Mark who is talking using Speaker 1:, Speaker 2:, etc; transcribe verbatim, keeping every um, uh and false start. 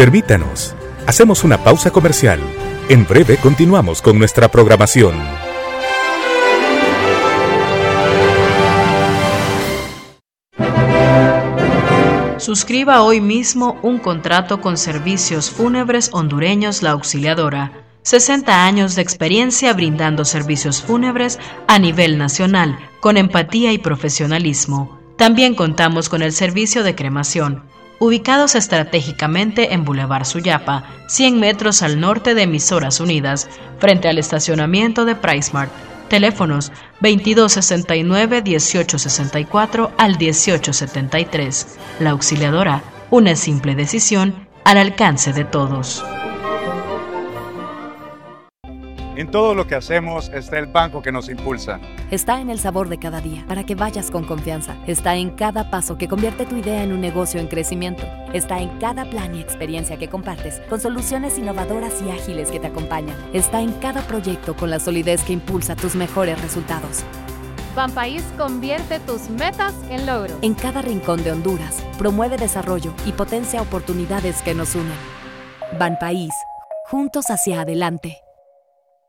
Speaker 1: Permítanos, hacemos una pausa comercial. En breve continuamos con nuestra programación.
Speaker 2: Suscriba hoy mismo un contrato con Servicios Fúnebres Hondureños La Auxiliadora. sesenta años de experiencia brindando servicios fúnebres a nivel nacional, con empatía y profesionalismo. También contamos con el servicio de cremación, ubicados estratégicamente en Boulevard Suyapa, cien metros al norte de Emisoras Unidas, frente al estacionamiento de PriceMart. Teléfonos veintidós sesenta y nueve, dieciocho sesenta y cuatro al dieciocho setenta y tres. La Auxiliadora, una simple decisión al alcance de todos.
Speaker 3: En todo lo que hacemos está el banco que nos impulsa.
Speaker 4: Está en el sabor de cada día, para que vayas con confianza. Está en cada paso que convierte tu idea en un negocio en crecimiento. Está en cada plan y experiencia que compartes, con soluciones innovadoras y ágiles que te acompañan. Está en cada proyecto con la solidez que impulsa tus mejores resultados.
Speaker 5: Banpaís convierte tus metas en logros.
Speaker 4: En cada rincón de Honduras, promueve desarrollo y potencia oportunidades que nos unen. Banpaís, juntos hacia adelante.